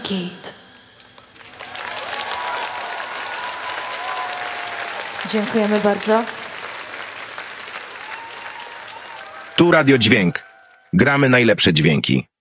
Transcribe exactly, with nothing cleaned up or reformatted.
Git. Dziękujemy bardzo. Tu Radio Dźwięk. Gramy najlepsze dźwięki.